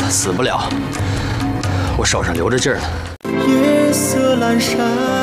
死不了，我手上留着劲儿呢。 夜色阑珊。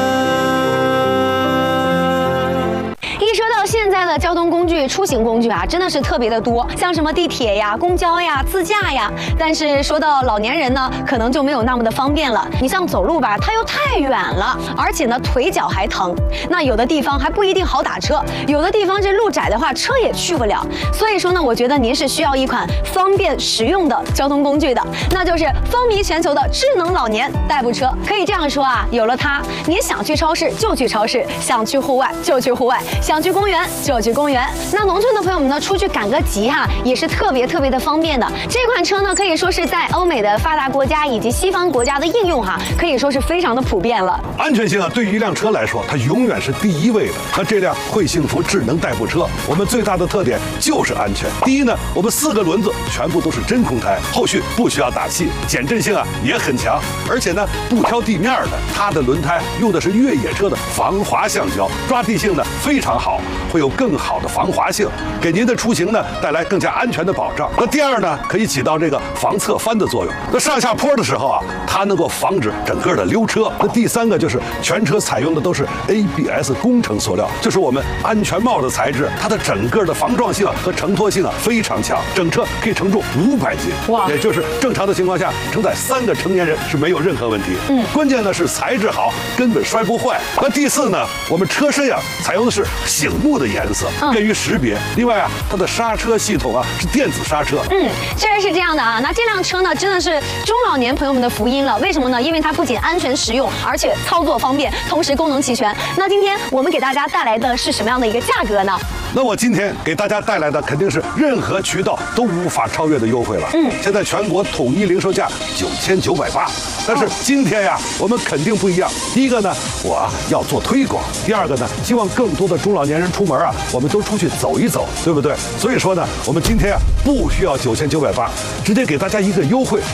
一说到现在的交通工具、出行工具啊，真的是特别的多，像什么地铁呀、公交呀、自驾呀。但是说到老年人呢，可能就没有那么的方便了。你像走路吧，它又太远了，而且呢腿脚还疼。那有的地方还不一定好打车，有的地方这路窄的话，车也去不了。所以说呢，我觉得您是需要一款方便实用的交通工具的，那就是风靡全球的智能老年代步车。可以这样说啊，有了它，您想去超市就去超市，想去户外就去户外，想去公园就去公园。那农村的朋友们呢，出去赶个集哈，也是特别的方便的。这款车呢，可以说是在欧美的发达国家以及西方国家的应用哈，可以说是非常的普遍了。 安全性啊，对于一辆车来说，它永远是第一位的。那这辆会幸福智能代步车，我们最大的特点就是安全。第一呢，我们4个轮子全部都是真空胎，后续不需要打气，减震性啊也很强，而且呢不挑地面的，它的轮胎用的是越野车的防滑橡胶，抓地性呢非常好，会有更好的防滑性，给您的出行呢带来更加安全的保障。那第二呢，可以起到这个防侧翻的作用。那上下坡的时候啊，它能够防止整个的溜车。那第三个就是全车采用的都是 ABS 工程塑料，就是我们安全帽的材质，它的整个的防撞性和承托性啊非常强，整车可以承重500斤，哇，也就是正常的情况下承载3个成年人是没有任何问题。关键呢是材质好，根本摔不坏。那第四呢，我们车身啊采用的是醒目的颜色，便于识别。另外啊，它的刹车系统啊是电子刹车。 确实是这样的啊。那这辆车呢，真的是中老年朋友们的福音了。为什么呢？因为它不仅安全实用，而且操作方便，同时功能齐全。那今天我们给大家带来的是什么样的一个价格呢？ 那我今天给大家带来的肯定是任何渠道都无法超越的优惠了。现在全国统一零售价9980，但是今天呀，我们肯定不一样。第一个呢，我要做推广；第二个呢，希望更多的中老年人出门啊，我们都出去走一走，对不对？所以说呢，我们今天啊不需要9980，直接给大家一个优惠，